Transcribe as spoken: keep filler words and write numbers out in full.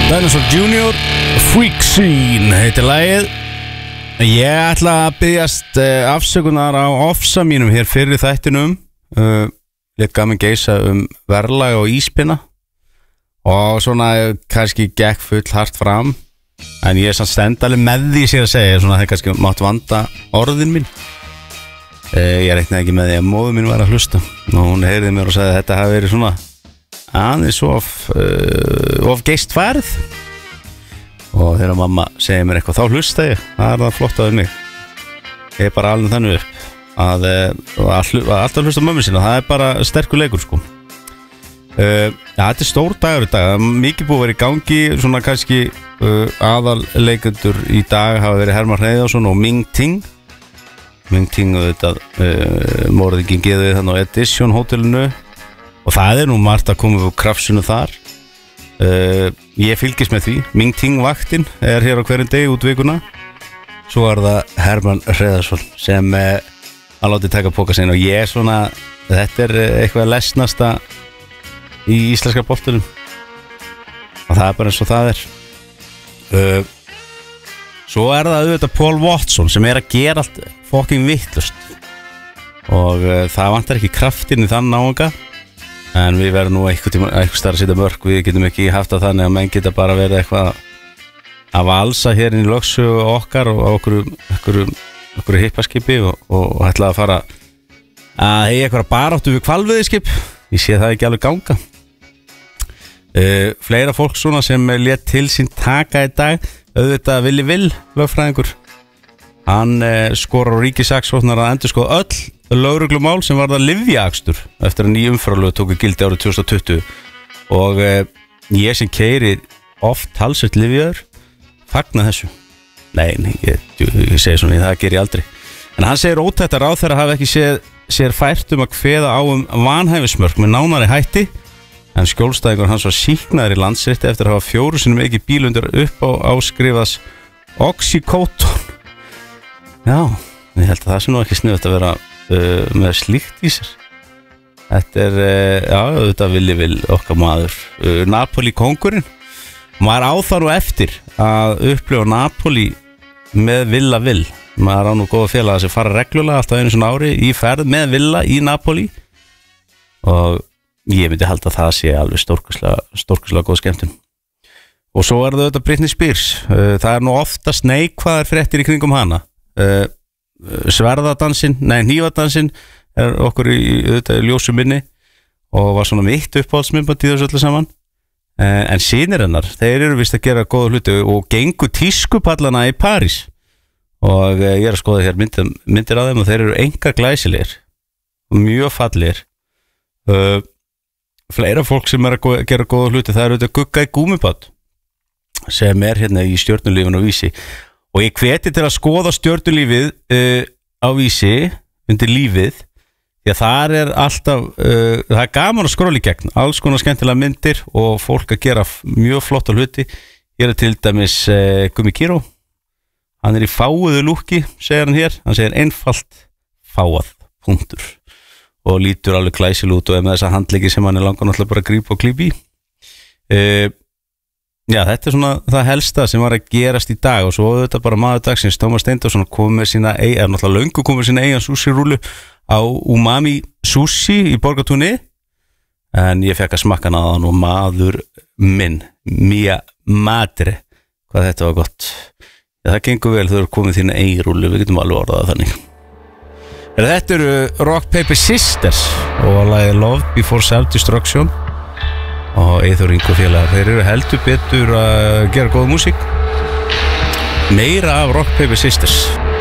Dinosaur junior Freak Scene heitir lagið. Ég ætla að byggjast uh, afsökunar á ofsa mínum hér fyrir þættinum uh, Létt gaman geisa um verðlag og íspinna og svona kannski gekk full hart fram en ég er samt stendalið með því sér að segja svona það kannski mátt vanda orðin mín uh, Ég reiknaði ekki með því að móður mín var að hlusta og hún heyrði mér og sagði að þetta hafi verið svona aðeins of, uh, of geist farið og þegar mamma segir mér eitthvað þá hlusta ég, það er það flott aðeins mig ég er bara alveg þannig upp að, að, að alltaf hlusta mömmu sína það er bara sterkur leikur sko uh, ja, þetta er stór dagur í dag mikið búið að vera í gangi svona kannski uh, aðalleikendur í dag hafa verið Hermann Hreiðarsson og Ming Ting Ming Ting og þetta uh, morðingin geði þannig á Edition hótelinu og það er nú margt að koma upp krafsinu þar uh, ég fylgist með því Ming Ting vaktinn er hér á hverjum degi út vikuna svo er það Hermann Hreiðarsson sem uh, að láti taka póka sinni og ég er svona þetta er eitthvað lesnasta í íslenska boltanum og það er bara eins og það er uh, svo er það auðvitað Paul Watson sem er að gera allt fucking vittlust og uh, það vantar ekki kraftinn í þann náunga en við verðum nú eitthvað, eitthvað starf að setja mörg við getum ekki haft það þannig að menn geta bara verið eitthvað að valsa hér inn í lögsu okkar og okkur, okkur, okkur hippaskipi og, og, og ætla að fara að hegja eitthvað baráttu við hvalveiðiskip ég sé það ekki alveg ganga uh, fleira fólk svona sem lét til sín taka í dag auðvitað Willi Will lögfræðingur hann uh, skorar á ríkissaksóknar að endur skoða öll lögreglumál sem var það lyfjaakstur eftir að ný umferðarlög tóku gildi árið tvö þúsund og tuttugu og eh, ég sem keyri oft talsveit lyfjaður fagna þessu nei, nei ég, ég segi svona, það ger ég aldrei en hann segir ótætt að ráðherra hafi ekki séð, sér fært um að kveða á um vanhæfismörk með nánari hætti en skjólstæðingur hans var sýknaður í Landsrétti eftir að hafa fjóru sinum ekki bílundur upp á áskrifas oxycodone já, ég held að það sé nú ekki sniðugt að vera Uh, með slíkt í sér þetta er, uh, já, þetta vilji vil okkar maður uh, Napoli kóngurinn maður á það nú eftir að upplifa Napoli með Villa Will maður á nú góða félaga sem fara reglulega alltaf einu svona ári í ferð með Villa í Napoli og ég myndi halda að það sé alveg stórkostlega stórkostlega góð skemmtun og svo er það þetta Britney Spears uh, það er nú oftast neikvæðar fréttir í kringum hana uh, Sverðadansinn, nei hnífadansinn er okkur í auðvitað ljósu minni og var svona mitt uppáhaldsmyndband í þessu öllu saman en sínir hennar, þeir eru vist að gera góða hluti og gengu tískupallana í París og ég er að skoða hér myndir, myndir af þeim og þeir eru engar glæsilegir og mjög fallegir uh, fleira fólk sem er að gera góða hluti það eru auðvitað Gugga í Gúmibát sem er hérna í stjörnulífinu á Vísi og ég hveti til að skoða stjörnulífið uh, á Vísi undir lífið því að þar er alltaf uh, það er gaman að skróla í gegn alls konar skemmtilega myndir og fólk að gera mjög flotta hluti hér er til dæmis uh, Gumi Kíró hann er í fáuðu lúkki segir hann hér, hann segir einfalt fáað, punktur og lítur alveg glæsil út og er með þessa handleggi sem hann er langar náttúrulega bara að grípa og klípa í uh, Já, þetta er svona það helsta sem var að gerast í dag og svo þetta bara maður dagsins Tómas Steindorsson kom með sína er náttúrulega löngu kom með sína eigin sushi-rúlu á Umami Sushi í Borgartúni en ég fekk að smakka hana og maður minn mía madre hvað þetta var gott Já, það gengur vel þegar komið þína eigin rúlu við getum alveg orðað þannig Þetta eru Rock Paper Sisters og lagið Love Before Self-Destruction og Eyþór Ingo félagar, þeir eru heldur betur að gera góða músík meira af Rock Paper Sisters